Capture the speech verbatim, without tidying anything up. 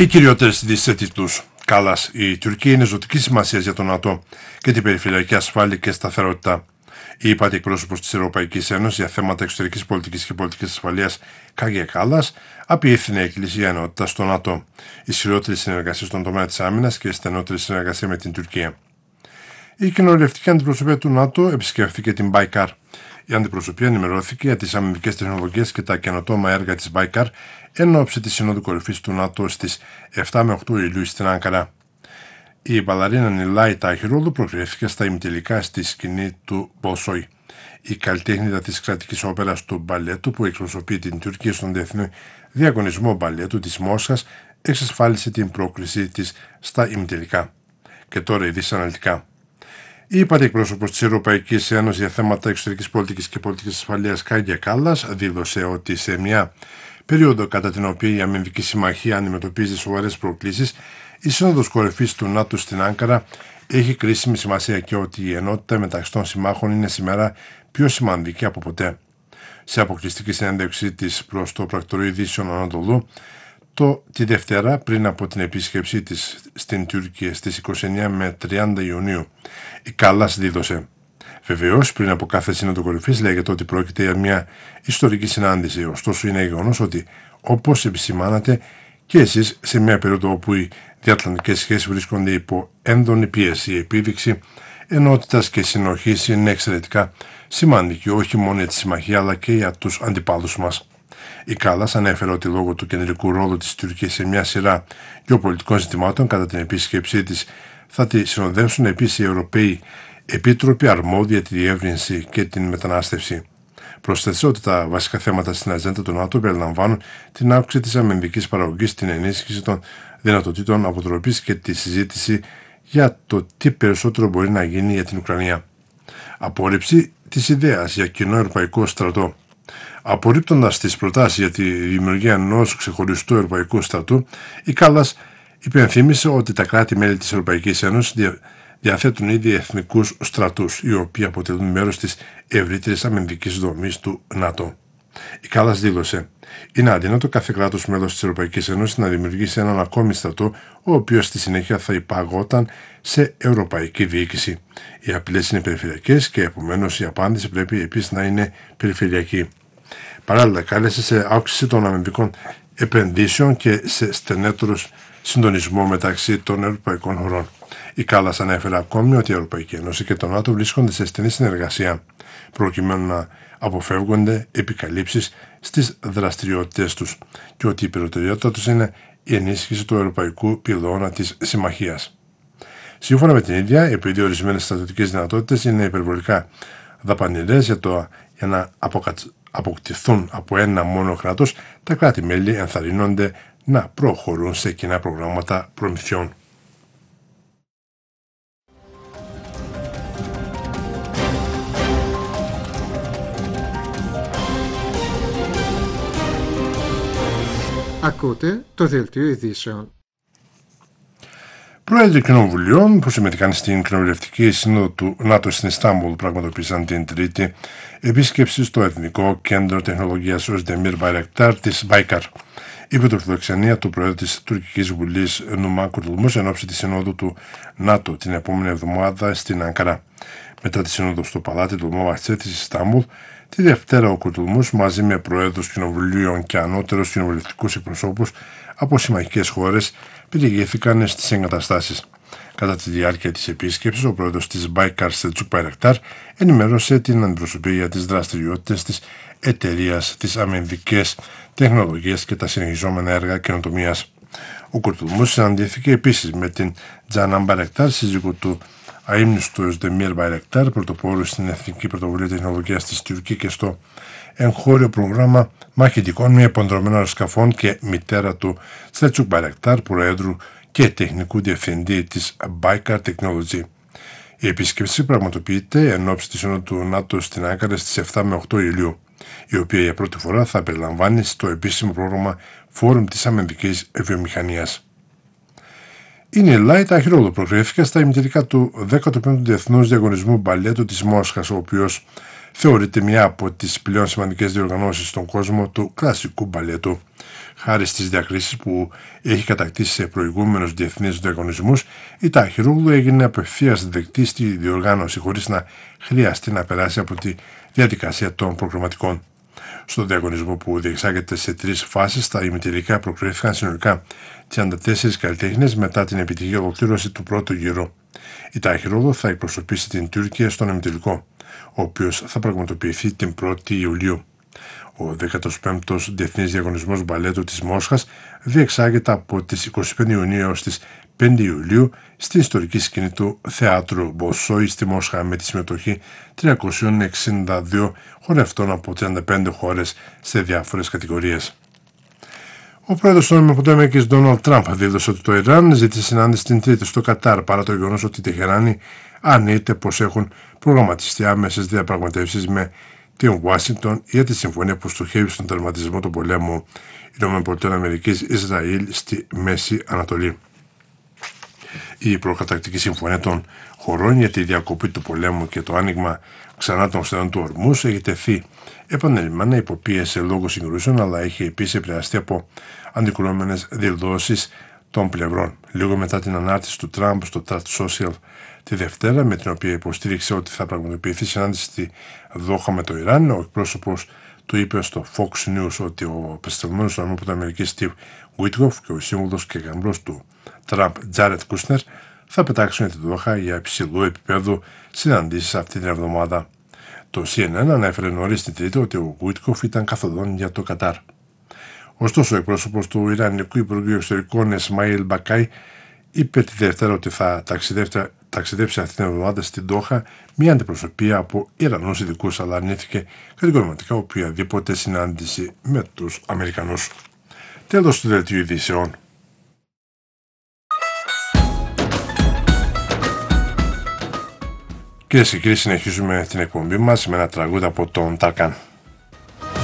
Οι κυριότερες ειδήσεις τίτλους. Κάλλας, η Τουρκία είναι ζωτική σημασία για το ΝΑΤΟ και την περιφερειακή ασφάλεια και σταθερότητα. Η ΥΠΑΤΗ εκπρόσωπος της Ευρωπαϊκής Ένωσης για θέματα εξωτερικής πολιτικής και πολιτικής ασφαλείας, Κάγια Κάλλας, απίθυνε εκκλησία ενότητα στο ΝΑΤΟ, ισχυρότερη συνεργασία στον τομέα της άμυνας και στενότερη συνεργασία με την Τουρκία. Η κοινοβουλευτική αντιπροσωπεία του ΝΑΤΟ επισκέφθηκε την Μπάικαρ. Η αντιπροσωπεία ενημερώθηκε για τις αμυντικές τεχνολογίες και τα καινοτόμα έργα της Μπάικαρ εν ώψη της Συνόδου Κορυφής του ΝΑΤΟ στις εφτά με οκτώ Ιουλίου στην Άνκαρα. Η μπαλαρίνα Νιλάη Τάχιρολου προκριθήκε στα ημιτελικά στη σκηνή του Μπολσόι. Η καλλιτέχνηδα της κρατικής όπερας του μπαλέτου που εκπροσωπεί την Τουρκία στον διεθνή διαγωνισμό μπαλέτου της Μόσχας εξασφάλισε την πρόκριση της στα ημιτελικά. Και τώρα ειδήσεις αναλυτικά. Η ΥΠΑΤΗ εκπρόσωπος της Ευρωπαϊκής Ένωσης για θέματα εξωτερικής πολιτικής και πολιτικής ασφαλείας, Κάγια Κάλλας, δήλωσε ότι σε μια περίοδο κατά την οποία η αμυντική συμμαχία αντιμετωπίζει σοβαρές προκλήσεις, η Σύνοδος Κορυφής του ΝΑΤΟ στην Άνκαρα έχει κρίσιμη σημασία και ότι η ενότητα μεταξύ των συμμάχων είναι σήμερα πιο σημαντική από ποτέ. Σε αποκλειστική συνέντευξή της προς το Πρακτορείο Ειδήσεων Ανατολού, το, τη Δευτέρα, πριν από την επίσκεψή της στην Τουρκία στις είκοσι εννέα με τριάντα Ιουνίου, η Κάλλας δήλωσε: «Βεβαίως, πριν από κάθε σύνοδο κορυφής λέγεται ότι πρόκειται για μια ιστορική συνάντηση. Ωστόσο, είναι γεγονός ότι, όπως επισημάνατε και εσείς, σε μια περίοδο όπου οι διατλαντικές σχέσεις βρίσκονται υπό έντονη πίεση, η επίδειξη ενότητας και συνοχής είναι εξαιρετικά σημαντική όχι μόνο για τη συμμαχία αλλά και για τους αντιπάλους μας». Η Κάλλας ανέφερε ότι λόγω του κεντρικού ρόλου της Τουρκίας σε μια σειρά γεωπολιτικών ζητημάτων κατά την επίσκεψή της θα τη συνοδεύσουν επίσης οι Ευρωπαίοι Επίτροποι αρμόδιοι για τη διεύρυνση και την μετανάστευση. Προσθέτει ότι τα βασικά θέματα στην ατζέντα του ΝΑΤΟ περιλαμβάνουν την αύξηση της αμυντικής παραγωγής, την ενίσχυση των δυνατοτήτων αποτροπής και τη συζήτηση για το τι περισσότερο μπορεί να γίνει για την Ουκρανία. Απόρριψη της ιδέας για κοινό ευρωπαϊκό στρατό. Απορρίπτοντας τις προτάσεις για τη δημιουργία ενός ξεχωριστού ευρωπαϊκού στρατού, η Κάλλας υπενθύμησε ότι τα κράτη-μέλη της Ευρωπαϊκής Ένωσης διαθέτουν ήδη εθνικούς στρατούς, οι οποίοι αποτελούν μέρος της ευρύτερης αμυντικής δομής του ΝΑΤΟ. Η Κάλλας δήλωσε: «Είναι αδύνατο κάθε κράτος μέλος της Ευρωπαϊκής Ένωσης να δημιουργήσει έναν ακόμη στρατό, ο οποίος στη συνέχεια θα υπαγόταν σε ευρωπαϊκή διοίκηση. Οι απειλές είναι περιφερειακές και επομένως η απάντηση πρέπει επίσης να είναι περιφερειακή». Παράλληλα, κάλεσε σε αύξηση των αμυντικών επενδύσεων και σε στενέτερο συντονισμό μεταξύ των ευρωπαϊκών χωρών. Η Κάλλας ανέφερε ακόμη ότι η Ευρωπαϊκή Ένωση και το ΝΑΤΟ βρίσκονται σε στενή συνεργασία, προκειμένου να αποφεύγονται επικαλύψεις στις δραστηριότητες τους και ότι η προτεραιότητα τους είναι η ενίσχυση του ευρωπαϊκού πυλώνα της συμμαχίας. Σύμφωνα με την ίδια, επειδή ορισμένες στρατιωτικές δυνατότητες είναι υπερβολικά δαπανηρές για, το, για να αποκτηθούν από ένα μόνο κράτος, τα κράτη-μέλη ενθαρρύνονται να προχωρούν σε κοινά προγράμματα προμηθειών. Ακούτε το Δελτίο Ειδήσεων. Πρόεδροι κοινοβουλίων που συμμετείχαν στην κοινοβουλευτική σύνοδο του ΝΑΤΟ στην Ιστάμπουλ πραγματοποίησαν την Τρίτη επίσκεψη στο Εθνικό Κέντρο Τεχνολογίας Οσδεμίρ Μπαϊρακτάρ της Μπάικαρ. Είπε το φιλοξενία του Προέδρου της Τουρκικής Βουλής Νούμαν Κουρτουλμούς εν ώψη της Συνόδου του ΝΑΤΟ την επόμενη εβδομάδα στην Άνκαρα. Μετά τη Σύνοδο στο Παλάτι του Μοβαχτσέ της Ιστάμπουλ, τη Δευτέρα ο Κουρτουλμούς μαζί με Προέδρους Κοινοβουλίων και ανώτερους κοινοβουλευτικούς εκπροσώπους από συμμαχικές χώρες περιηγήθηκαν στις εγκαταστάσεις. Κατά τη διάρκεια της επίσκεψης, ο πρόεδρος της Μπάικαρ Σελτσούκ Μπαϊρακτάρ ενημέρωσε την αντιπροσωπεία για τις δραστηριότητες της εταιρείας, τις αμυντικές τεχνολογίες και τα συνεχιζόμενα έργα καινοτομίας. Ο Κουρτουλμούς συναντήθηκε επίσης με την Τζάναν Μπαϊρακτάρ, σύζυγο του αείμνηστου Οσδεμίρ Μπαϊρακτάρ, πρωτοπόρου στην Εθνική Πρωτοβουλία Τεχνολογίας της Τουρκίας και στο εγχώριο πρόγραμμα μαχητικών μη επανδρομένων αεροσκαφών και μητέρα του Σελτσούκ Μπαϊρακτάρ, προέδρου και τεχνικού διευθυντή της Baykar Technology. Η επίσκεψη πραγματοποιείται εν ώψη της Συνόδου του ΝΑΤΟ στην Άνκαρα στις εφτά με οκτώ Ιουλίου, η οποία για πρώτη φορά θα περιλαμβάνει στο επίσημο πρόγραμμα Φόρουμ της Αμυντικής Βιομηχανίας. Η Νιλάη Τάχιρολου προκρίθηκε στα ημιτελικά του δέκατου πέμπτου Διεθνούς Διαγωνισμού Μπαλέτου της Μόσχας, ο οποίος θεωρείται μια από τις πλέον σημαντικές διοργανώσεις στον κόσμο του κλασικού μπαλέτου. Χάρη στις διακρίσεις που έχει κατακτήσει σε προηγούμενους διεθνείς διαγωνισμούς, η Ταχυρόγλου έγινε απευθείας δεκτή στη διοργάνωση χωρίς να χρειαστεί να περάσει από τη διαδικασία των προκριματικών. Στο διαγωνισμό που διεξάγεται σε τρεις φάσεις, τα ημιτελικά προκρίθηκαν συνολικά τριάντα τέσσερις καλλιτέχνες μετά την επιτυχή ολοκλήρωση του πρώτου γύρου. Η Ταχυρόγλου θα εκπροσωπήσει την Τουρκία στον ημιτελικό, ο οποίος θα πραγματοποιηθεί την πρώτη Ιουλίου. Ο δέκατος πέμπτος Διεθνής Διαγωνισμός Μπαλέτου της Μόσχας διεξάγεται από τις είκοσι πέντε Ιουνίου έως τις πέντε Ιουλίου στην ιστορική σκηνή του Θεάτρου Μποσόη στη Μόσχα, με τη συμμετοχή τριακόσιων εξήντα δύο χορευτών από τριάντα πέντε χώρες σε διάφορες κατηγορίες. Ο πρόεδρος των ΗΠΑ Ντόναλντ Τραμπ δήλωσε ότι το Ιράν ζήτησε συνάντηση την Τρίτη στο Κατάρ, παρά το γεγονός ότι η Τεχεράνη αρνείται πως έχουν προγραμματιστεί άμεσες διαπραγματεύσεις με την Ουάσιγκτον για τη συμφωνία που στοχεύει στον τερματισμό του πολέμου ΗΠΑ Ισραήλ στη Μέση Ανατολή. Η προκαταρκτική συμφωνία των χωρών για τη διακοπή του πολέμου και το άνοιγμα ξανά των στενών του Ορμούς έχει τεθεί επανελειμμένα υπό πίεση λόγω συγκρούσεων, αλλά έχει επίσης επηρεαστεί από αντικρουόμενες δηλώσεις των πλευρών. Λίγο μετά την ανάρτηση του Τραμπ στο Truth Social τη Δευτέρα, με την οποία υποστήριξε ότι θα πραγματοποιηθεί συνάντηση στη Δόχα με το Ιράν, ο εκπρόσωπος του είπε στο Fox News ότι ο απεσταλμένος του ΗΠΑ Steve Witkoff και ο σύμβουλος και γαμπρός του Τραμπ Jared Kushner θα πετάξουν τη Δόχα για υψηλού επίπεδου συναντήσεις αυτή την εβδομάδα. Το σι εν εν ανέφερε νωρίς την Τρίτη ότι ο Witkoff ήταν καθοδόν για το Κατάρ. Ωστόσο, ο εκπρόσωπος του Ιρανικού Υπουργείου Εξωτερικών Εσμαήλ Μπακάι είπε τη Δευτέρα ότι θα ταξιδέψει αυτή την εβδομάδα στην Δόχα μια αντιπροσωπεία από Ιρανούς ειδικούς, αλλά αρνήθηκε κατηγορηματικά οποιαδήποτε συνάντηση με τους Αμερικανούς. Τέλος του δελτίου ειδήσεων. Κυρίες και κύριοι, συνεχίζουμε την εκπομπή μας με ένα τραγούδι από τον Ταρκάν.